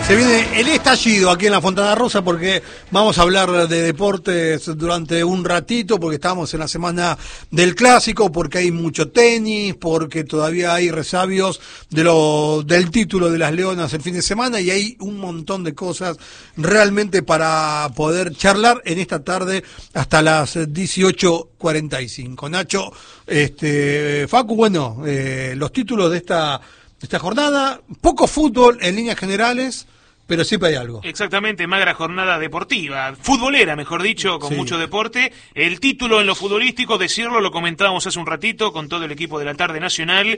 Se viene el estallido aquí en la Fontana Rosa porque vamos a hablar de deportes durante un ratito, porque estamos en la semana del clásico, porque hay mucho tenis, porque todavía hay resabios del título de las Leonas el fin de semana y hay un montón de cosas realmente para poder charlar en esta tarde hasta las 18:45. Nacho, Facu, bueno, los títulos de esta jornada, poco fútbol en líneas generales, pero siempre hay algo. Exactamente, magra jornada deportiva, futbolera, mejor dicho, con mucho deporte. El título en lo futbolístico, decirlo, lo comentábamos hace un ratito con todo el equipo de la tarde nacional,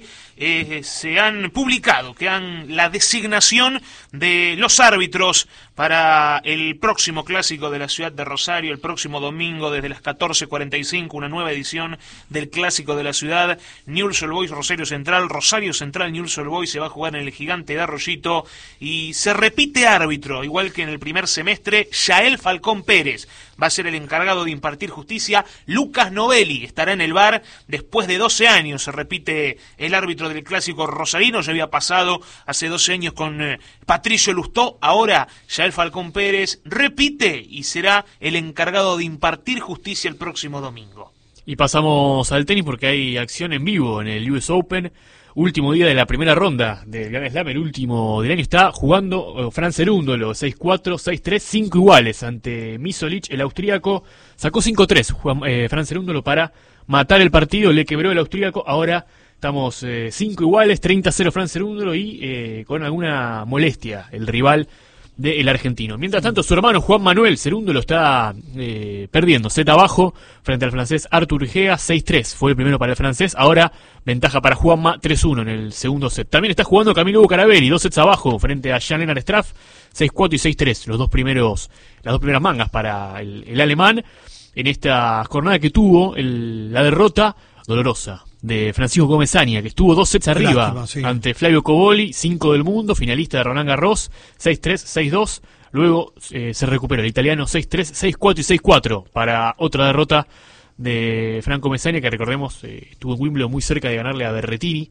se han publicado la designación de los árbitros para el próximo clásico de la ciudad de Rosario, el próximo domingo desde las 14:45, una nueva edición del clásico de la ciudad, Newell's Old Boys Rosario Central, Newell's Old Boys se va a jugar en el Gigante de Arroyito y se repite árbitro, igual que en el primer semestre, Yael Falcón Pérez va a ser el encargado de impartir justicia. Lucas Novelli estará en el VAR después de 12 años, se repite el árbitro del clásico rosarino, ya había pasado hace 12 años con Patricio Lustó, ahora Yael Falcón Pérez repite y será el encargado de impartir justicia el próximo domingo. Y pasamos al tenis porque hay acción en vivo en el US Open. Último día de la primera ronda del Grand Slam, el último del año. Está jugando Fran Cerúndolo, 6-4, 6-3, 5 iguales ante Misolic, el austríaco. Sacó 5-3 Fran Cerúndolo para matar el partido, le quebró el austríaco. Ahora estamos 5 iguales, 30-0 Fran Cerúndolo y con alguna molestia el rival del argentino. Mientras tanto, su hermano Juan Manuel Cerúndolo está perdiendo set abajo frente al francés Arthur Gea, 6-3. Fue el primero para el francés, ahora ventaja para Juanma, 3-1 en el segundo set. También está jugando Camilo Bucarabelli, 2 sets abajo frente a Jan-Lennart Straff, 6-4 y 6-3. Las dos primeras mangas para el alemán en esta jornada que tuvo la derrota dolorosa de Francisco Gómez Áñez, que estuvo 2 sets arriba. Lástima, sí. Ante Flavio Coboli, 5 del mundo, finalista de Roland Garros, 6-3, 6-2. Luego se recupera el italiano, 6-3, 6-4 y 6-4 para otra derrota de Franco Mesaña, que recordemos estuvo en Wimbledon muy cerca de ganarle a Berrettini.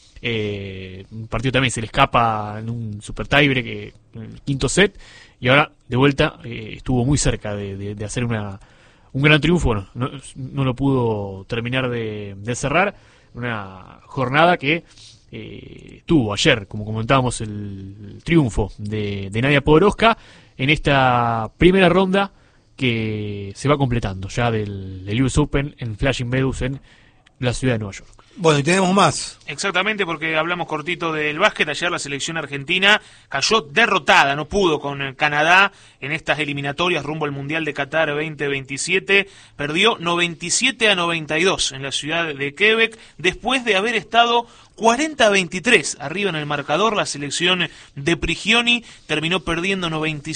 Un partido también se le escapa en un super tiebreak en el quinto set, y ahora de vuelta estuvo muy cerca de hacer un gran triunfo. Bueno, no lo pudo terminar de cerrar. Una jornada que tuvo ayer, como comentábamos, el triunfo de Nadia Podoroska en esta primera ronda que se va completando ya del US Open en Flushing Meadows en la ciudad de Nueva York. Bueno, y tenemos más. Exactamente, porque hablamos cortito del básquet. Ayer la selección argentina cayó derrotada, no pudo con Canadá en estas eliminatorias rumbo al Mundial de Qatar 2027. Perdió 97-92 en la ciudad de Quebec, después de haber estado 40-23 arriba en el marcador. La selección de Prigioni terminó perdiendo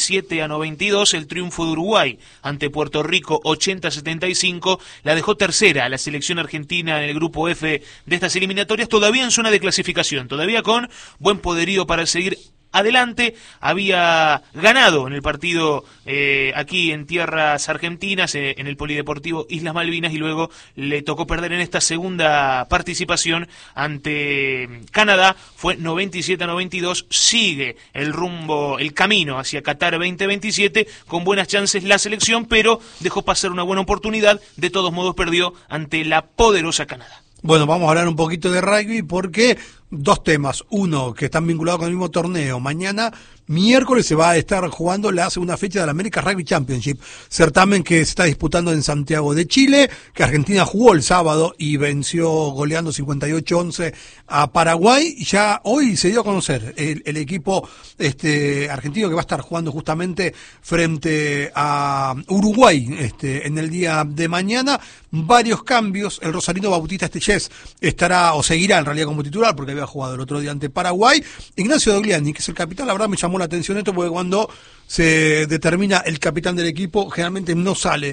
97-92. El triunfo de Uruguay ante Puerto Rico 80-75 la dejó tercera a la selección argentina en el grupo F de estas eliminatorias, todavía en zona de clasificación, todavía con buen poderío para seguir adelante. Había ganado en el partido aquí en tierras argentinas, en el Polideportivo Islas Malvinas, y luego le tocó perder en esta segunda participación ante Canadá. Fue 97-92, sigue el camino hacia Qatar 2027 con buenas chances la selección, pero dejó pasar una buena oportunidad. De todos modos perdió ante la poderosa Canadá. Bueno, vamos a hablar un poquito de rugby porque dos temas. Uno, que están vinculados con el mismo torneo. Mañana, miércoles, se va a estar jugando la segunda fecha de la American Rugby Championship, certamen que se está disputando en Santiago de Chile, que Argentina jugó el sábado y venció goleando 58-11 a Paraguay. Ya hoy se dio a conocer el equipo argentino que va a estar jugando justamente frente a Uruguay en el día de mañana. Varios cambios. El rosarino Bautista Estellés estará o seguirá en realidad como titular porque había jugado el otro día ante Paraguay. Ignacio Dogliani, que es el capitán, la verdad me llamó la atención esto porque cuando se determina el capitán del equipo generalmente no sale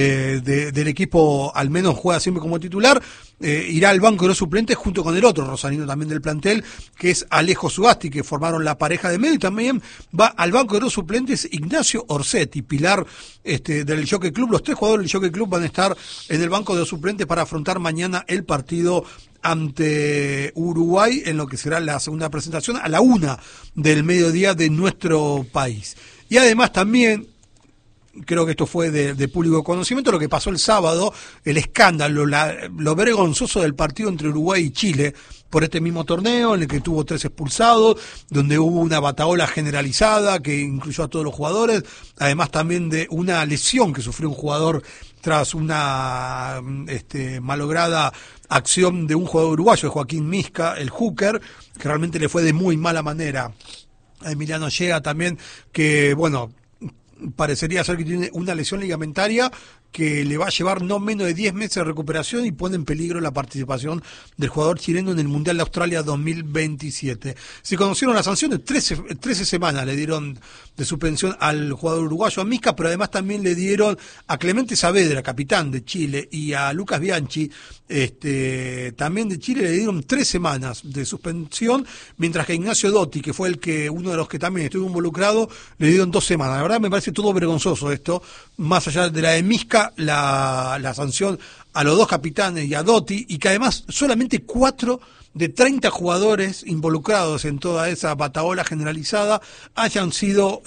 del equipo, al menos juega siempre como titular. Irá al banco de los suplentes junto con el otro rosarino también del plantel, que es Alejo Sugasti, que formaron la pareja de medio, y también va al banco de los suplentes Ignacio Orsetti, pilar del Jockey Club. Los tres jugadores del Jockey Club van a estar en el banco de los suplentes para afrontar mañana el partido ante Uruguay en lo que será la segunda presentación a la 1 del mediodía de nuestro país. Y además también, creo que esto fue de público conocimiento, lo que pasó el sábado, el escándalo, lo vergonzoso del partido entre Uruguay y Chile por este mismo torneo, en el que tuvo 3 expulsados, donde hubo una batahola generalizada que incluyó a todos los jugadores, además también de una lesión que sufrió un jugador tras una malograda acción de un jugador uruguayo, Joaquín Misca, el hooker, que realmente le fue de muy mala manera a Emiliano Llega también, que bueno, parecería ser que tiene una lesión ligamentaria que le va a llevar no menos de 10 meses de recuperación y pone en peligro la participación del jugador chileno en el Mundial de Australia 2027. Se conocieron las sanciones, 13 semanas le dieron de suspensión al jugador uruguayo, a Misca, pero además también le dieron a Clemente Saavedra, capitán de Chile, y a Lucas Bianchi, también de Chile, le dieron 3 semanas de suspensión, mientras que a Ignacio Dotti, que fue uno de los que también estuvo involucrado, le dieron 2 semanas. La verdad me parece todo vergonzoso esto, más allá de la de Misca, la sanción a los 2 capitanes y a Dotti, y que además solamente 4 de 30 jugadores involucrados en toda esa batahola generalizada hayan sido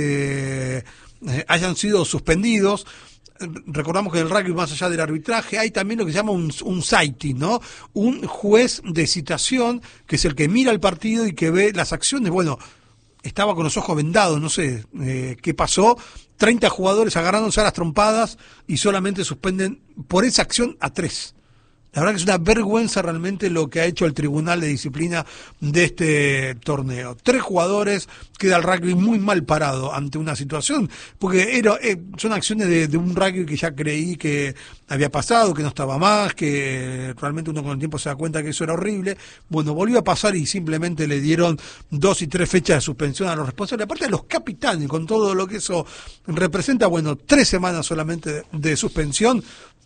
suspendidos. Recordamos que en el rugby, más allá del arbitraje, hay también lo que se llama un sighting, ¿no? Un juez de citación, que es el que mira el partido y que ve las acciones. Bueno, estaba con los ojos vendados, no sé qué pasó. 30 jugadores agarrándose a las trompadas y solamente suspenden por esa acción a 3. La verdad que es una vergüenza realmente lo que ha hecho el Tribunal de Disciplina de este torneo. 3 jugadores, queda el rugby muy mal parado ante una situación, porque son acciones de un rugby que ya creí que había pasado, que no estaba más, que realmente uno con el tiempo se da cuenta que eso era horrible. Bueno, volvió a pasar y simplemente le dieron 2 y 3 fechas de suspensión a los responsables, aparte de los capitanes, con todo lo que eso representa. Bueno, 3 semanas solamente de suspensión.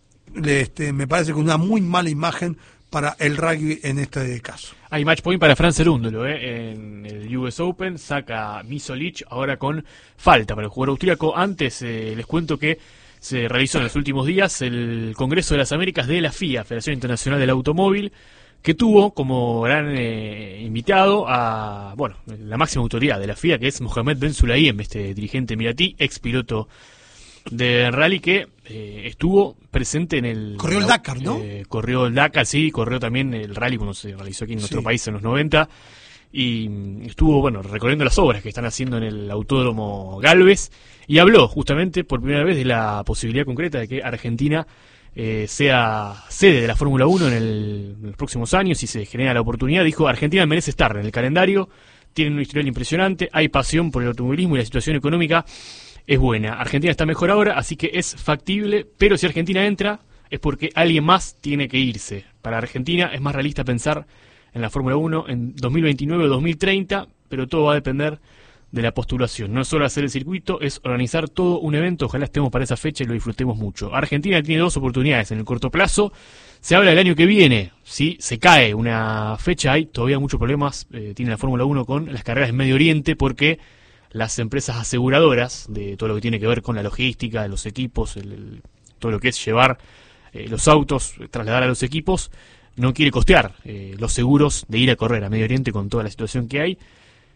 Me parece que una muy mala imagen para el rugby en este caso. Hay match point para Fran Cerúndolo, en el US Open, saca Misolic ahora con falta para el jugador austríaco. Antes les cuento que se realizó en los últimos días el Congreso de las Américas de la FIA, Federación Internacional del Automóvil, que tuvo como gran invitado a la máxima autoridad de la FIA, que es Mohamed Ben Sulayem, dirigente emiratí, ex piloto de rally, que estuvo presente en el... Corrió el Dakar, ¿no? Corrió el Dakar, sí, corrió también el rally cuando se realizó aquí en nuestro país en los 90, y estuvo, recorriendo las obras que están haciendo en el Autódromo Galvez, y habló justamente por primera vez de la posibilidad concreta de que Argentina sea sede de la Fórmula 1 en los próximos años, si se genera la oportunidad. Dijo: Argentina merece estar en el calendario, tienen un historial impresionante, hay pasión por el automovilismo y la situación económica es buena. Argentina está mejor ahora, así que es factible, pero si Argentina entra es porque alguien más tiene que irse. Para Argentina es más realista pensar en la Fórmula 1 en 2029 o 2030, pero todo va a depender de la postulación. No es solo hacer el circuito, es organizar todo un evento. Ojalá estemos para esa fecha y lo disfrutemos mucho. Argentina tiene 2 oportunidades en el corto plazo. Se habla del año que viene. Si se cae una fecha, hay todavía muchos problemas. Tiene la Fórmula 1 con las carreras en Medio Oriente, porque las empresas aseguradoras, de todo lo que tiene que ver con la logística, de los equipos, todo lo que es llevar los autos, trasladar a los equipos, no quiere costear los seguros de ir a correr a Medio Oriente con toda la situación que hay.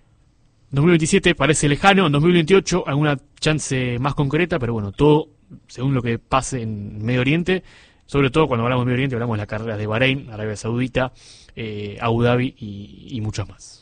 2027 parece lejano, en 2028 alguna chance más concreta, pero bueno, todo según lo que pase en Medio Oriente. Sobre todo cuando hablamos de Medio Oriente hablamos de las carreras de Bahrein, Arabia Saudita, Abu Dhabi y muchas más.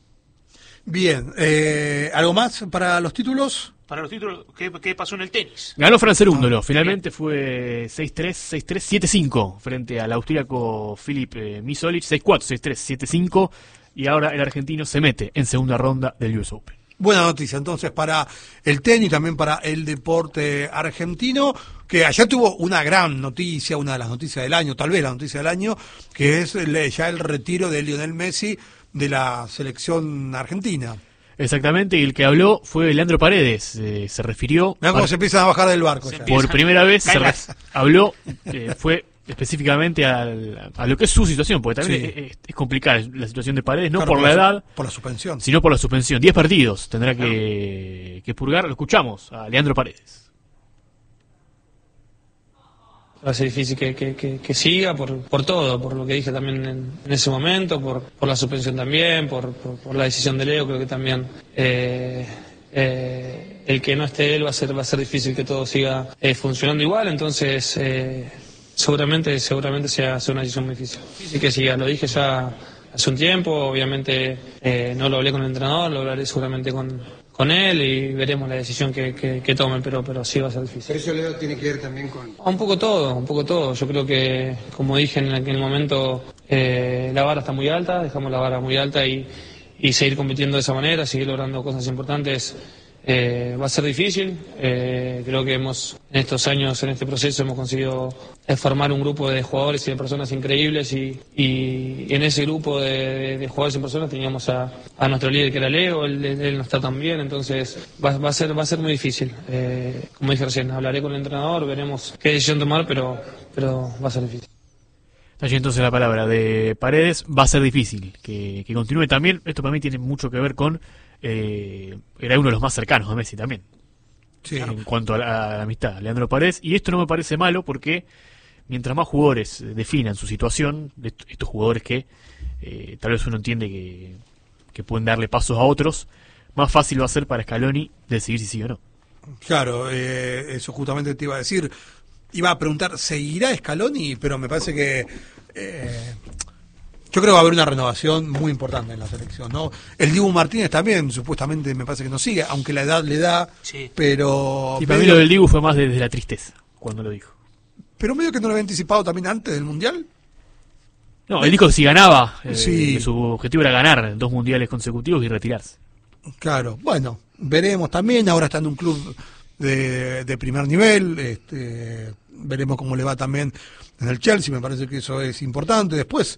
Bien, ¿algo más para los títulos? Para los títulos, ¿qué pasó en el tenis? Ganó Fran Cerúndolo, finalmente fue 6-3, 6-3, 7-5 frente al austríaco Filip Misolic, 6-4, 6-3, 7-5, y ahora el argentino se mete en segunda ronda del US Open. Buena noticia entonces para el tenis, también para el deporte argentino, que ayer tuvo una gran noticia, una de las noticias del año, tal vez la noticia del año, que es ya el retiro de Lionel Messi de la selección argentina. Exactamente, y el que habló fue Leandro Paredes, se refirió... Mirá cómo se empiezan a bajar del barco. Por primera vez habló, fue específicamente a lo que es su situación, porque también es complicada la situación de Paredes, no por la edad, por la suspensión, sino por la suspensión. 10 partidos tendrá que purgar. Lo escuchamos a Leandro Paredes. Va a ser difícil que siga por todo, por lo que dije también en ese momento, por la suspensión también, por la decisión de Leo. Creo que también el que no esté él va a ser difícil que todo siga funcionando igual. Entonces seguramente sea una decisión muy difícil. Sí que siga, lo dije ya hace un tiempo. Obviamente no lo hablé con el entrenador, lo hablaré seguramente con él y veremos la decisión que tomen, pero sí va a ser difícil. ¿Pero eso, Leo, tiene que ver también con...? Un poco todo. Yo creo que, como dije en aquel momento, la vara está muy alta, dejamos la vara muy alta y seguir compitiendo de esa manera, seguir logrando cosas importantes, va a ser difícil. Creo que en estos años, en este proceso, hemos conseguido formar un grupo de jugadores y de personas increíbles y en ese grupo de jugadores y personas teníamos a nuestro líder, que era Leo. Él no está tan bien, entonces va a ser muy difícil. Como dije recién, hablaré con el entrenador, veremos qué decisión tomar, pero va a ser difícil. Allí entonces la palabra de Paredes, va a ser difícil que continúe también. Esto para mí tiene mucho que ver con era uno de los más cercanos a Messi también, Sí. en cuanto a la amistad, Leandro Paredes. Y esto no me parece malo porque mientras más jugadores definan su situación, estos jugadores que tal vez uno entiende que pueden darle pasos a otros, más fácil va a ser para Scaloni decidir si sí o no. Claro, eso justamente te iba a decir. Iba a preguntar, ¿seguirá Scaloni? Pero me parece que yo creo que va a haber una renovación muy importante en la selección, ¿no? El Dibu Martínez también, supuestamente, me parece que no sigue, aunque la edad le da, sí. pero... Y para mí lo del Dibu fue más desde la tristeza, cuando lo dijo. Pero medio que no lo había anticipado también antes del Mundial. No, él dijo que si ganaba, Sí. que su objetivo era ganar 2 mundiales consecutivos y retirarse. Claro, bueno, veremos también, ahora está en un club de primer nivel, veremos cómo le va también en el Chelsea, me parece que eso es importante. Después,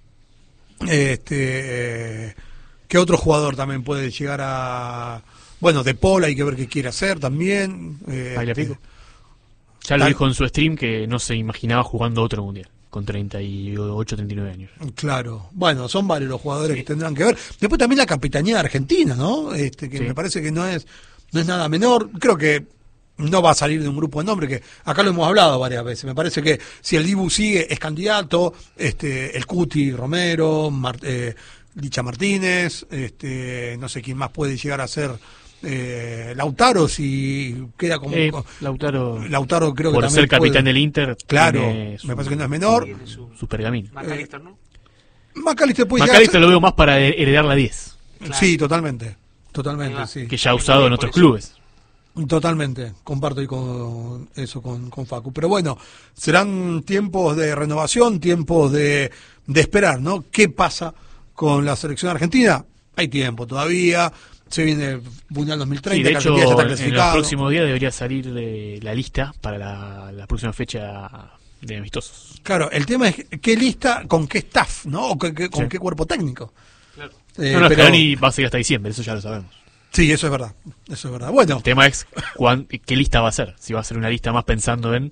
¿qué otro jugador también puede llegar a... Bueno, De Paul hay que ver qué quiere hacer también. Tagliafico. Ya lo dijo en su stream que no se imaginaba jugando otro mundial, con 38, 39 años. Claro, bueno, son varios los jugadores que tendrán que ver. Después también la capitanía de Argentina, ¿no? Que Sí. me parece que no es nada menor. Creo que no va a salir de un grupo de nombre, que acá lo hemos hablado varias veces. Me parece que si el Dibu sigue, es candidato, el Cuti, Romero, Licha Martínez, no sé quién más puede llegar a ser, Lautaro, si queda como... Lautaro creo que por también ser capitán puede. del Inter, Claro, tiene me parece que no es menor. Tiene su pergamino. McAllister, ¿no? McAllister puede McAllister llegar a lo veo más para heredar la 10, ser... Claro. Sí, totalmente, Ahí va. sí. que ya ha usado en otros clubes. Totalmente, comparto ahí con eso con Facu. Pero bueno, serán tiempos de renovación, tiempos de esperar, ¿no? ¿Qué pasa con la selección argentina? Hay tiempo todavía, se viene el Mundial 2030, Sí, de que hecho, Argentina ya está en los clasificado. próximos días debería salir la lista para la próxima fecha de amistosos. Claro, el tema es qué lista, con qué staff, ¿no? O con Sí. qué cuerpo técnico. Claro. No, Pero- Scaloni va a seguir hasta diciembre, eso ya lo sabemos. Sí, eso es verdad. Bueno, El tema es qué lista va a ser. Si va a ser una lista más pensando en...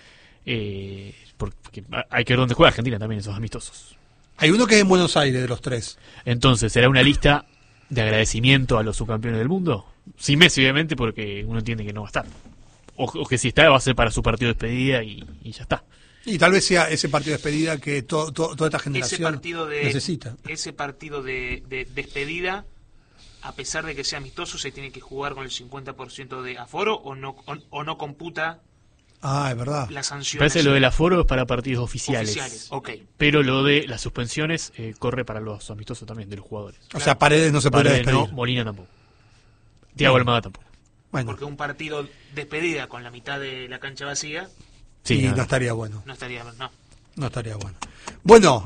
porque hay que ver dónde juega Argentina también esos amistosos. hay uno que es en Buenos Aires de los tres. Entonces, ¿será una lista de agradecimiento a los subcampeones del mundo? Sin Messi, obviamente, porque uno entiende que no va a estar. O que si está, va a ser para su partido de despedida y ya está. Y tal vez sea ese partido de despedida que toda esta generación necesita. Ese partido de despedida, a pesar de que sea amistoso, se tiene que jugar con el 50% de aforo o no computa Ah, es verdad. la sanción. Parece lo del aforo es para partidos oficiales. Ok. Pero lo de las suspensiones corre para los amistosos también, de los jugadores. O sea, Paredes no se puede Paredes despedir. no, Molina tampoco. Thiago Almada tampoco. Bueno, Porque un partido despedida con la mitad de la cancha vacía Sí, y nada. no estaría bueno. no estaría... No. No estaría bueno. Bueno,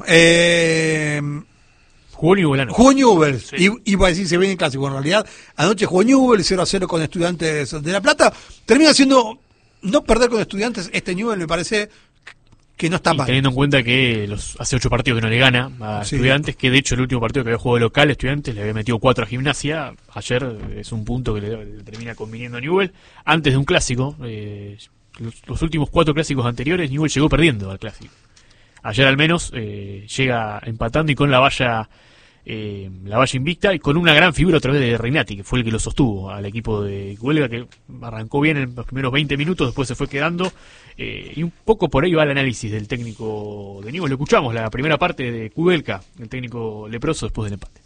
Jugó Newellano. jugó Newell's. Sí. Iba a decir se viene el clásico. En realidad, anoche jugó Newell's 0-0 con Estudiantes de La Plata. Termina siendo no perder con Estudiantes. Este Newell's me parece que no está Y mal. teniendo en cuenta que hace 8 partidos que no le gana a Sí. Estudiantes, que de hecho el último partido que había jugado local Estudiantes le había metido 4 a Gimnasia. Ayer es un punto que le termina conviniendo a Newell. Antes de un clásico, los últimos 4 clásicos anteriores, Newell llegó perdiendo al clásico. Ayer al menos llega empatando y con la valla la valla invicta, y con una gran figura otra vez de Regnati, que fue el que lo sostuvo al equipo de Cudelca, que arrancó bien en los primeros 20 minutos, después se fue quedando, y un poco por ahí va el análisis del técnico de Newell's. Lo escuchamos, la primera parte de Cudelca, el técnico leproso, después del empate.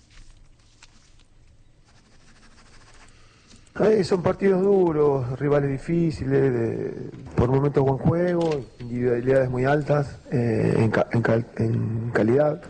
Son partidos duros, rivales difíciles, por momentos buen juego, individualidades muy altas en calidad.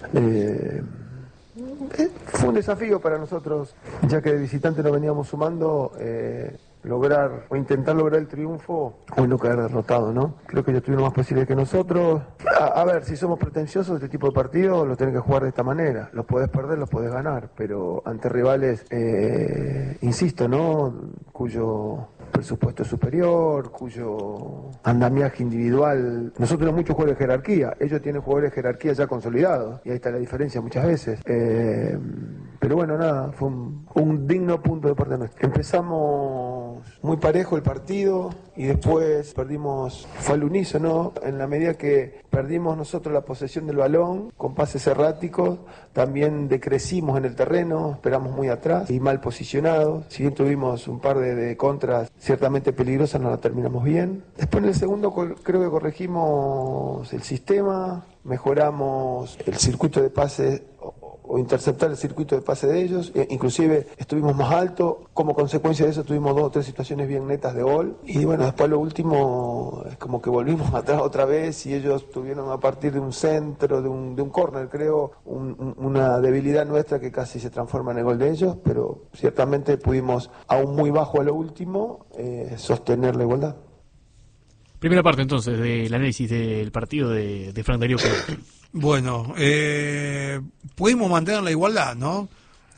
Fue un desafío para nosotros, ya que de visitante nos veníamos sumando, lograr o intentar lograr el triunfo o no caer derrotado, ¿no? Creo que ellos tuvieron más posibilidades que nosotros. A ver, si somos pretenciosos, este tipo de partidos los tenés que jugar de esta manera. Los podés perder, los podés ganar, pero ante rivales, insisto, ¿no? Cuyo presupuesto es superior, cuyo andamiaje individual. Nosotros tenemos muchos jugadores de jerarquía, ellos tienen jugadores de jerarquía ya consolidados, y ahí está la diferencia muchas veces. Pero bueno, nada, fue un digno punto de parte nuestro. Empezamos muy parejo el partido y después perdimos, fue al unísono, en la medida que perdimos nosotros la posesión del balón con pases erráticos, también decrecimos en el terreno, esperamos muy atrás y mal posicionados. Si bien tuvimos un par de contras ciertamente peligrosas, no la terminamos bien. Después en el segundo creo que corregimos el sistema, mejoramos el circuito de pases o interceptar el circuito de pase de ellos, inclusive estuvimos más alto, como consecuencia de eso tuvimos 2 o 3 situaciones bien netas de gol, y bueno, después lo último es como que volvimos atrás otra vez y ellos tuvieron, a partir de un centro, de un córner, creo, una debilidad nuestra que casi se transforma en el gol de ellos, pero ciertamente pudimos, aún muy bajo a lo último, sostener la igualdad. Primera parte entonces del análisis del partido de Frank Darío. Bueno, pudimos mantener la igualdad, ¿no?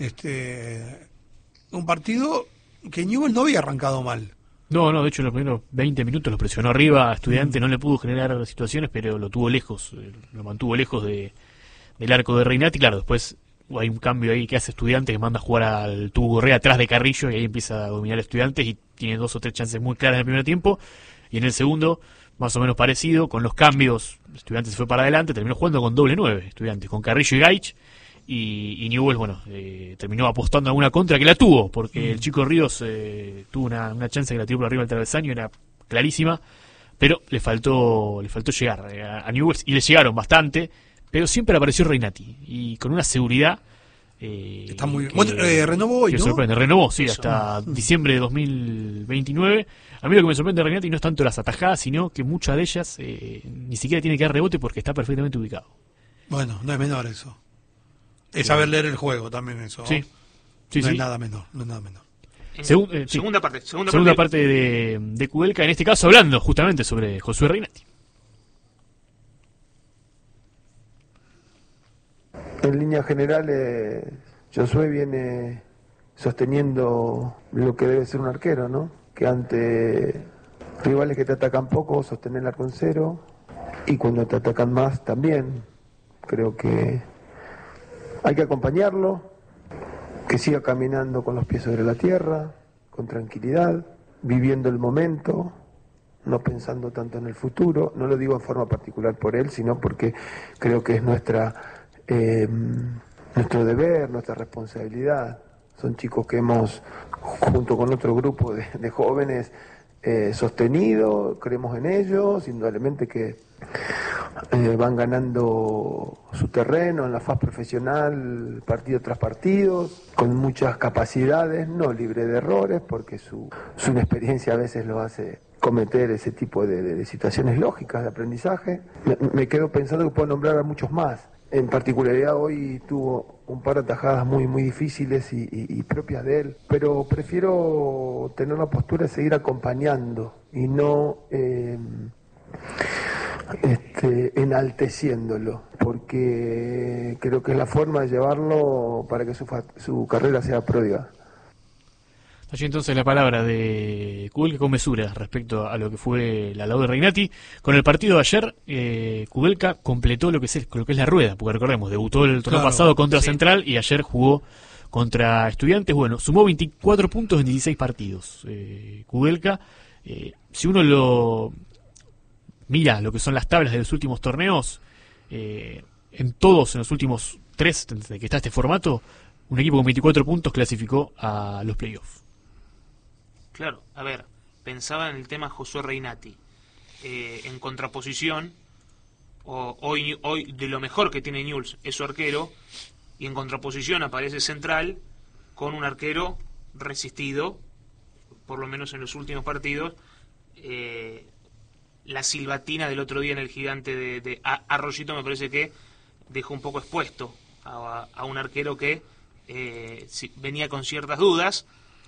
Un partido que Newell's no había arrancado mal. No, de hecho en los primeros 20 minutos lo presionó arriba a Estudiante, no le pudo generar situaciones, pero lo tuvo lejos, lo mantuvo lejos del arco de Regnati. Claro, después hay un cambio ahí que hace Estudiantes, que manda a jugar al Tubo Correa atrás de Carrillo, y ahí empieza a dominar Estudiantes y tiene 2 o 3 chances muy claras en el primer tiempo, y en el segundo más o menos parecido, con los cambios, Estudiantes se fue para adelante, terminó jugando con doble 9, Estudiantes, con Carrillo y Gaich, y Newell's, bueno, terminó apostando a una contra que la tuvo, porque el chico Ríos tuvo una chance que la tiró por arriba del travesaño, era clarísima, pero le faltó llegar a Newell's, y le llegaron bastante, pero siempre apareció Regnati, y con una seguridad está muy bien. Bueno, renovó hoy, ¿no? Sorprende, renovó, sí, hasta diciembre de 2029. A mí lo que me sorprende de Regnati no es tanto las atajadas, sino que muchas de ellas ni siquiera tiene que dar rebote porque está perfectamente ubicado. Bueno, no es menor eso. Es saber leer el juego también eso. Sí. No es nada menor, no es nada menor. Segunda parte de Cudelca, en este caso hablando justamente sobre Josué Regnati. En líneas generales, Josué viene sosteniendo lo que debe ser un arquero, ¿no? Que ante rivales que te atacan poco, sostener el arco en cero, y cuando te atacan más también. Creo que hay que acompañarlo, que siga caminando con los pies sobre la tierra, con tranquilidad, viviendo el momento, no pensando tanto en el futuro. No lo digo en forma particular por él, sino porque creo que es nuestro deber, nuestra responsabilidad. Son chicos que hemos, junto con otro grupo de jóvenes, sostenido, creemos en ellos, indudablemente que van ganando su terreno en la faz profesional partido tras partido, con muchas capacidades, no libre de errores, porque su inexperiencia a veces lo hace cometer ese tipo de situaciones lógicas de aprendizaje. Me quedo pensando que puedo nombrar a muchos más. En particularidad hoy tuvo un par de atajadas muy difíciles y propias de él, pero prefiero tener la postura de seguir acompañando y no enalteciéndolo, porque creo que es la forma de llevarlo para que su carrera sea pródiga. Allí entonces la palabra de Kudelka con mesura respecto a lo que fue la labor de Regnati. Con el partido de ayer, Kudelka completó lo que es la rueda, porque recordemos, debutó el torneo pasado contra Central y ayer jugó contra Estudiantes. Bueno, sumó 24 puntos en 16 partidos. Kudelka, si uno lo mira lo que son las tablas de los últimos torneos, en los últimos 3, desde que está este formato, un equipo con 24 puntos clasificó a los playoffs. Claro, a ver, pensaba en el tema Josué Reinati. En contraposición, hoy de lo mejor que tiene Newell's es su arquero, y en contraposición aparece Central con un arquero resistido, por lo menos en los últimos partidos. La silbatina del otro día en el Gigante de Arroyito me parece que dejó un poco expuesto a un arquero que venía con ciertas dudas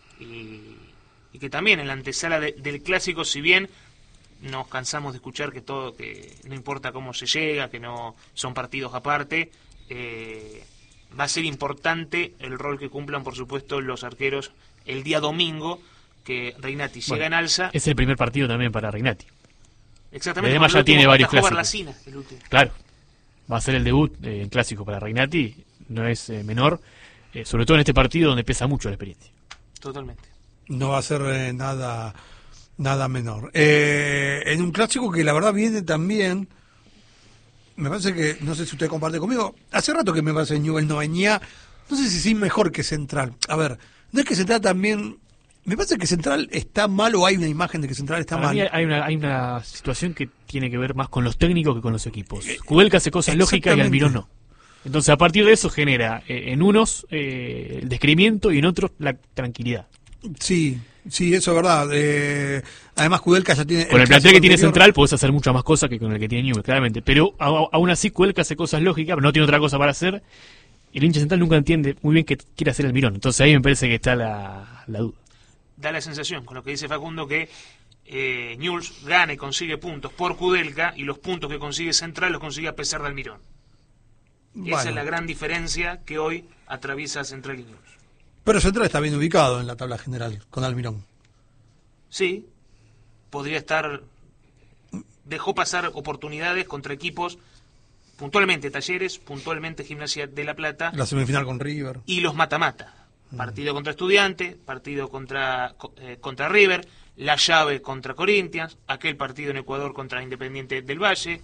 y que también en la antesala del clásico, si bien nos cansamos de escuchar que no importa cómo se llega, que no son partidos aparte, va a ser importante el rol que cumplan, por supuesto, los arqueros el día domingo, que Reinati llega en alza. Es el primer partido también para Reinati. Exactamente. Además ya tiene varios clásicos. Barlacina, el último. Claro, va a ser el debut en clásico para Reinati, no es menor, sobre todo en este partido donde pesa mucho la experiencia. Totalmente. No va a ser nada menor. En un clásico que la verdad viene también, me parece que, no sé si usted comparte conmigo, hace rato que me parece Newell's no venía, no sé si sí mejor que Central. A ver, no es que Central también, me parece que Central está mal, o hay una imagen de que Central está Para mal. mí hay una situación que tiene que ver más con los técnicos que con los equipos. Kudelka hace cosas lógicas y Almirón no. Entonces a partir de eso genera en unos el descreimiento y en otros la tranquilidad. Sí, eso es verdad. Además Kudelka ya tiene... Con el plantel que tiene Central podés hacer muchas más cosas que con el que tiene Newell's, claramente. Pero aún así Kudelka hace cosas lógicas, pero no tiene otra cosa para hacer. El hincha Central nunca entiende muy bien qué quiere hacer Almirón. Entonces ahí me parece que está la duda. Da la sensación, con lo que dice Facundo, que Newell's gana y consigue puntos por Kudelka, y los puntos que consigue Central los consigue a pesar de Almirón. Bueno. Esa es la gran diferencia que hoy atraviesa Central y Newell's. Pero Central está bien ubicado en la tabla general, con Almirón. Sí, podría estar... Dejó pasar oportunidades contra equipos, puntualmente Talleres, puntualmente Gimnasia de La Plata. La semifinal con River. Y los mata-mata. Partido contra Estudiantes, partido contra River, la llave contra Corinthians, aquel partido en Ecuador contra Independiente del Valle,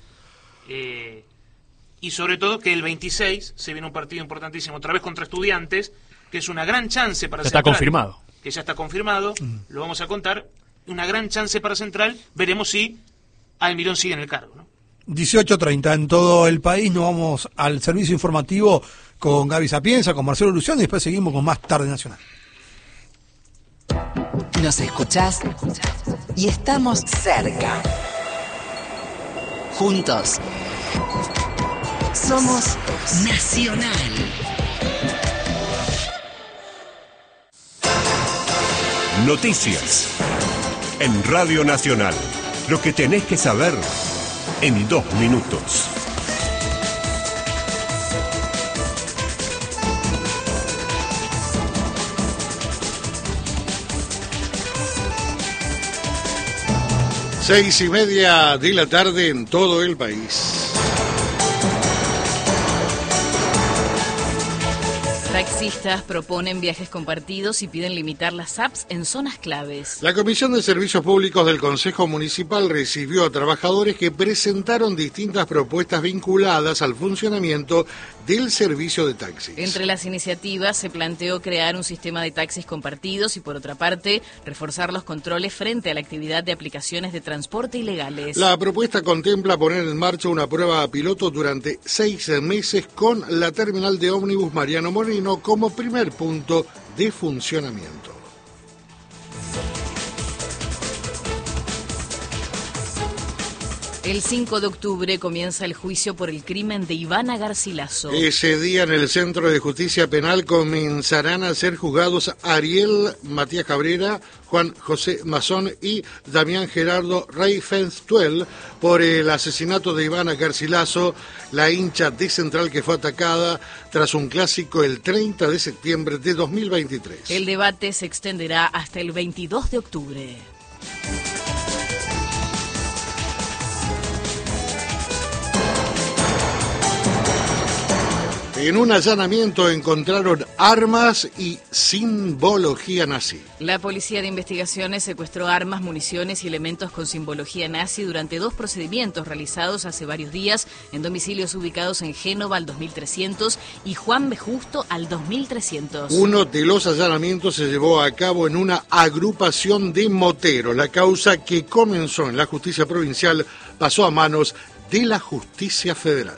y sobre todo que el 26 se viene un partido importantísimo otra vez contra Estudiantes, que es una gran chance para Ya Central. está confirmado. Que ya está confirmado, lo vamos a contar, una gran chance para Central, veremos si Almirón sigue en el cargo, ¿no? 18:30 en todo el país, nos vamos al servicio informativo con Gaby Sapienza, con Marcelo Luciano, y después seguimos con más Tarde Nacional. Nos escuchás y estamos cerca. Juntos. Somos Nacional. Noticias. En Radio Nacional. Lo que tenés que saber en 2 minutos. Seis y media de la tarde en todo el país. Taxistas proponen viajes compartidos y piden limitar las apps en zonas claves. La Comisión de Servicios Públicos del Consejo Municipal recibió a trabajadores que presentaron distintas propuestas vinculadas al funcionamiento del servicio de taxis. Entre las iniciativas se planteó crear un sistema de taxis compartidos y, por otra parte, reforzar los controles frente a la actividad de aplicaciones de transporte ilegales. La propuesta contempla poner en marcha una prueba piloto durante 6 meses con la terminal de ómnibus Mariano Moreno como primer punto de funcionamiento. El 5 de octubre comienza el juicio por el crimen de Ivana Garcilaso. Ese día en el Centro de Justicia Penal comenzarán a ser juzgados Ariel Matías Cabrera, Juan José Mazón y Damián Gerardo Reifenstuel por el asesinato de Ivana Garcilaso, la hincha de Central que fue atacada tras un clásico el 30 de septiembre de 2023. El debate se extenderá hasta el 22 de octubre. En un allanamiento encontraron armas y simbología nazi. La Policía de Investigaciones secuestró armas, municiones y elementos con simbología nazi durante 2 procedimientos realizados hace varios días en domicilios ubicados en Génova al 2300 y Juan B. Justo al 2300. Uno de los allanamientos se llevó a cabo en una agrupación de moteros. La causa, que comenzó en la justicia provincial, pasó a manos de la justicia federal.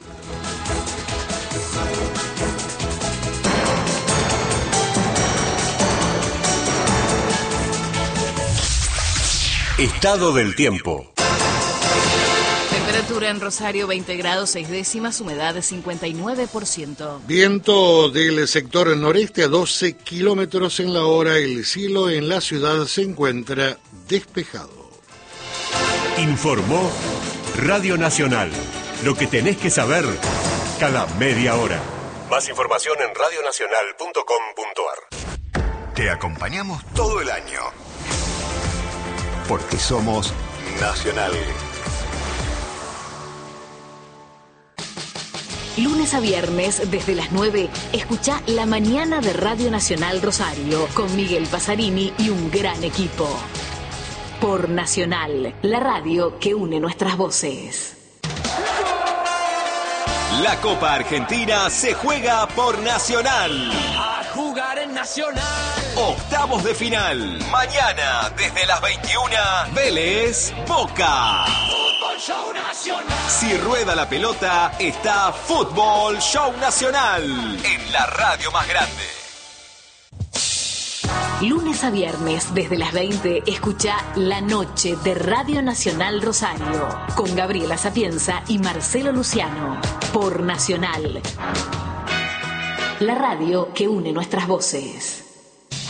Estado del tiempo. Temperatura en Rosario 20 grados 6 décimas, humedad de 59%. Viento del sector noreste a 12 kilómetros en la hora. El cielo en la ciudad se encuentra despejado. Informó Radio Nacional. Lo que tenés que saber cada media hora. Más información en radionacional.com.ar. Te acompañamos todo el año. Porque somos Nacional. Lunes a viernes, desde las 9, escuchá La Mañana de Radio Nacional Rosario, con Miguel Pasarini y un gran equipo. Por Nacional, la radio que une nuestras voces. La Copa Argentina se juega por Nacional. A jugar en Nacional. Octavos de final. Mañana, desde las 21, Vélez, Boca. Fútbol Show Nacional. Si rueda la pelota, está Fútbol Show Nacional. En la radio más grande. Lunes a viernes, desde las 20, escucha La Noche de Radio Nacional Rosario, con Gabriela Sapienza y Marcelo Luciano, por Nacional. La radio que une nuestras voces.